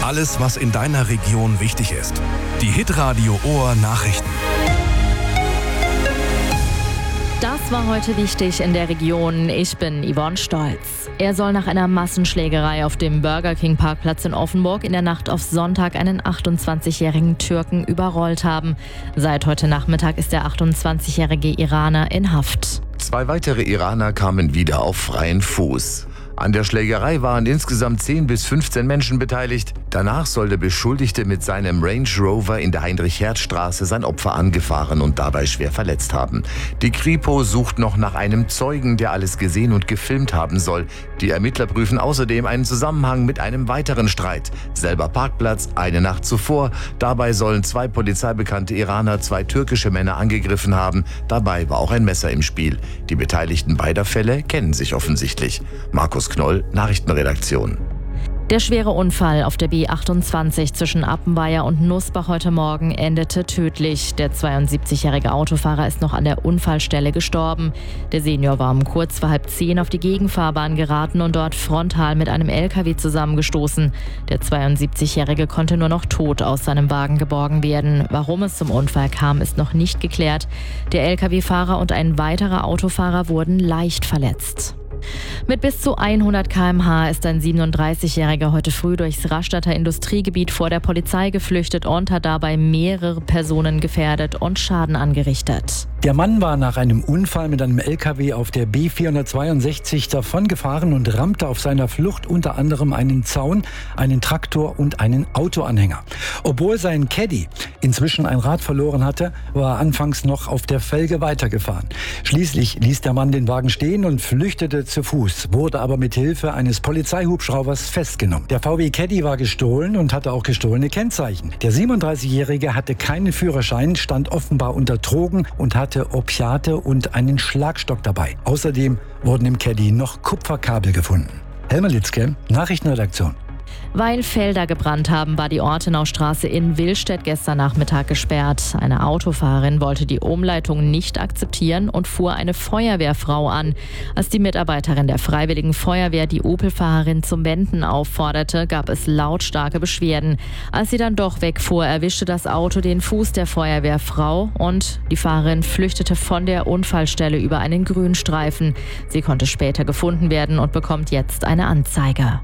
Alles, was in deiner Region wichtig ist. Die Hitradio Ohr Nachrichten. Das war heute wichtig in der Region. Ich bin Yvonne Stolz. Er soll nach einer Massenschlägerei auf dem Burger King Parkplatz in Offenburg in der Nacht auf Sonntag einen 28-jährigen Türken überrollt haben. Seit heute Nachmittag ist der 28-jährige Iraner in Haft. 2 weitere Iraner kamen wieder auf freien Fuß. An der Schlägerei waren insgesamt 10 bis 15 Menschen beteiligt. Danach soll der Beschuldigte mit seinem Range Rover in der Heinrich-Herz-Straße sein Opfer angefahren und dabei schwer verletzt haben. Die Kripo sucht noch nach einem Zeugen, der alles gesehen und gefilmt haben soll. Die Ermittler prüfen außerdem einen Zusammenhang mit einem weiteren Streit. Selber Parkplatz, eine Nacht zuvor. Dabei sollen 2 polizeibekannte Iraner 2 türkische Männer angegriffen haben. Dabei war auch ein Messer im Spiel. Die Beteiligten beider Fälle kennen sich offensichtlich. Markus Knoll, Nachrichtenredaktion. Der schwere Unfall auf der B28 zwischen Appenweier und Nussbach heute Morgen endete tödlich. Der 72-jährige Autofahrer ist noch an der Unfallstelle gestorben. Der Senior war um kurz vor 9:30 auf die Gegenfahrbahn geraten und dort frontal mit einem LKW zusammengestoßen. Der 72-jährige konnte nur noch tot aus seinem Wagen geborgen werden. Warum es zum Unfall kam, ist noch nicht geklärt. Der LKW-Fahrer und ein weiterer Autofahrer wurden leicht verletzt. Mit bis zu 100 km/h ist ein 37-Jähriger heute früh durchs Rastatter Industriegebiet vor der Polizei geflüchtet und hat dabei mehrere Personen gefährdet und Schaden angerichtet. Der Mann war nach einem Unfall mit einem LKW auf der B462 davongefahren und rammte auf seiner Flucht unter anderem einen Zaun, einen Traktor und einen Autoanhänger. Obwohl sein Caddy inzwischen ein Rad verloren hatte, war er anfangs noch auf der Felge weitergefahren. Schließlich ließ der Mann den Wagen stehen und flüchtete zu Fuß, wurde aber mit Hilfe eines Polizeihubschraubers festgenommen. Der VW Caddy war gestohlen und hatte auch gestohlene Kennzeichen. Der 37-Jährige hatte keinen Führerschein, stand offenbar unter Drogen und hatte Opiate und einen Schlagstock dabei. Außerdem wurden im Caddy noch Kupferkabel gefunden. Helmer Litzke, Nachrichtenredaktion. Weil Felder gebrannt haben, war die Ortenaustraße in Willstedt gestern Nachmittag gesperrt. Eine Autofahrerin wollte die Umleitung nicht akzeptieren und fuhr eine Feuerwehrfrau an. Als die Mitarbeiterin der Freiwilligen Feuerwehr die Opel-Fahrerin zum Wenden aufforderte, gab es lautstarke Beschwerden. Als sie dann doch wegfuhr, erwischte das Auto den Fuß der Feuerwehrfrau und die Fahrerin flüchtete von der Unfallstelle über einen Grünstreifen. Sie konnte später gefunden werden und bekommt jetzt eine Anzeige.